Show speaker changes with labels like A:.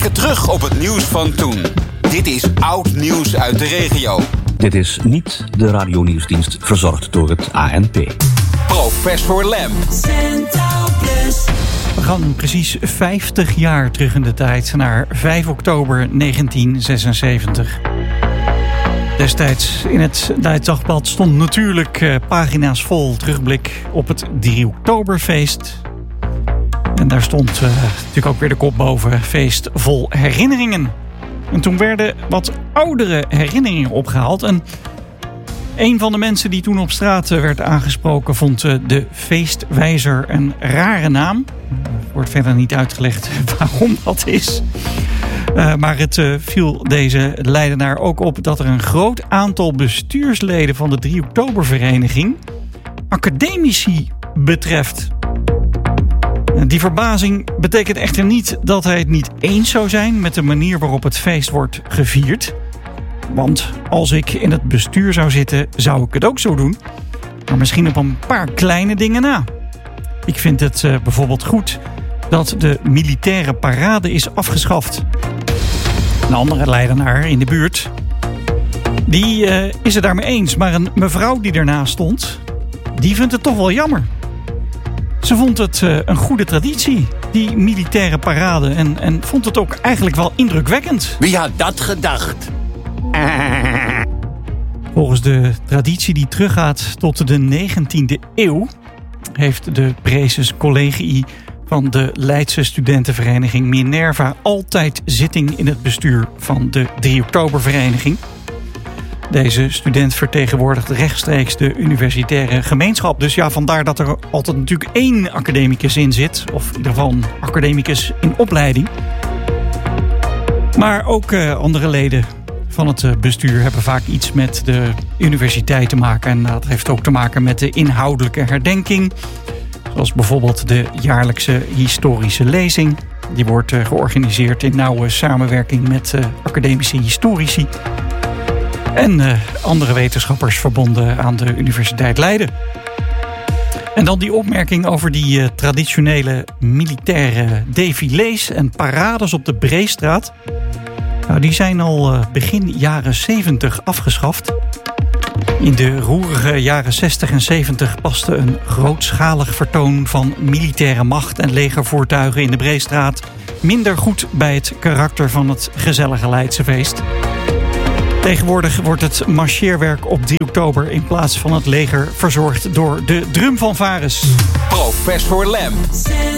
A: Blikken terug op het nieuws van toen. Dit is oud nieuws uit de regio.
B: Dit is niet de radionieuwsdienst verzorgd door het ANP.
A: Professor Lamb.
C: We gaan precies 50 jaar terug in de tijd naar 5 oktober 1976. Destijds in het Leids Dagblad stond natuurlijk pagina's vol terugblik op het 3 oktoberfeest. En daar stond natuurlijk ook weer de kop boven: feest vol herinneringen. En toen werden wat oudere herinneringen opgehaald. En een van de mensen die toen op straat werd aangesproken vond de feestwijzer een rare naam. Wordt verder niet uitgelegd waarom dat is. Maar het viel deze Leidenaar ook op dat er een groot aantal bestuursleden van de 3 oktobervereniging academici betreft. Die verbazing betekent echter niet dat hij het niet eens zou zijn met de manier waarop het feest wordt gevierd. Want als ik in het bestuur zou zitten, zou ik het ook zo doen. Maar misschien op een paar kleine dingen na. Ik vind het bijvoorbeeld goed dat de militaire parade is afgeschaft. Een andere Leidenaar in de buurt, die is het daarmee eens. Maar een mevrouw die ernaast stond, die vindt het toch wel jammer. Ze vond het een goede traditie, die militaire parade. En vond het ook eigenlijk wel indrukwekkend.
A: Wie had dat gedacht?
C: Volgens de traditie die teruggaat tot de 19e eeuw heeft de Praeses Collegii van de Leidse studentenvereniging Minerva altijd zitting in het bestuur van de 3 oktobervereniging. Deze student vertegenwoordigt rechtstreeks de universitaire gemeenschap. Dus ja, vandaar dat er altijd natuurlijk 1 academicus in zit. Of in ieder geval een academicus in opleiding. Maar ook andere leden van het bestuur hebben vaak iets met de universiteit te maken. En dat heeft ook te maken met de inhoudelijke herdenking. Zoals bijvoorbeeld de jaarlijkse historische lezing. Die wordt georganiseerd in nauwe samenwerking met academische historici. En andere wetenschappers verbonden aan de Universiteit Leiden. En dan die opmerking over die traditionele militaire défilés en parades op de Breestraat. Nou, die zijn al begin jaren 70 afgeschaft. In de roerige jaren 60 en 70 paste een grootschalig vertoon van militaire macht en legervoertuigen in de Breestraat minder goed bij het karakter van het gezellige Leidse feest. Tegenwoordig wordt het marcheerwerk op 3 oktober in plaats van het leger verzorgd door de drumfanfares.
A: Professor Lamb.